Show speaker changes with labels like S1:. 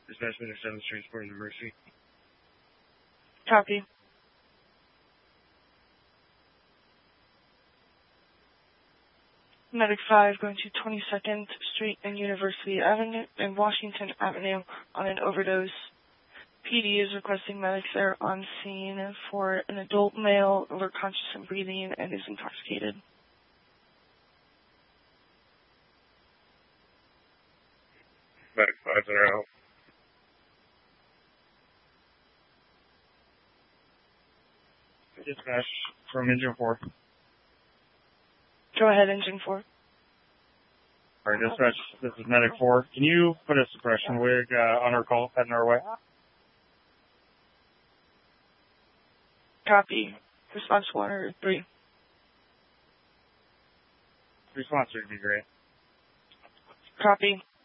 S1: Dispatch Medic 7 Transport University.
S2: Copy. Medic 5 going to 22nd Street and University Avenue and Washington Avenue on an overdose. PD is requesting medics there on scene for an adult male over conscious and breathing and is intoxicated.
S1: Medic 5 there out. Dispatch from Engine 4.
S2: Go ahead, Engine 4.
S1: Alright, dispatch, this is Medic 4. Can you put a suppression wig on our call, heading our way?
S2: Copy. Response 1 or 3.
S1: Response would be great.
S2: Copy.